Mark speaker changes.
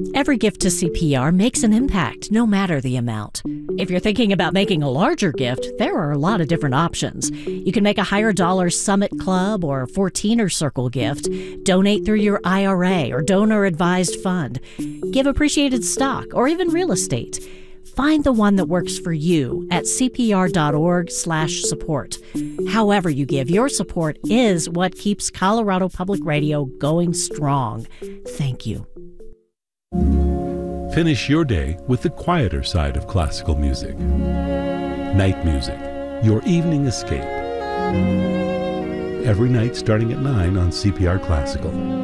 Speaker 1: Every gift to CPR makes an impact, no matter the amount. If you're thinking about making a larger gift, there are a lot of different options. You can make a higher dollar Summit Club or 14er Circle gift, donate through your IRA or donor-advised fund, give appreciated stock, or even real estate. Find the one that works for you at cpr.org/support. However you give, your support is what keeps Colorado Public Radio going strong. Thank you.
Speaker 2: Finish your day with the quieter side of classical music. Night music, your evening escape. Every night starting at 9 on CPR Classical.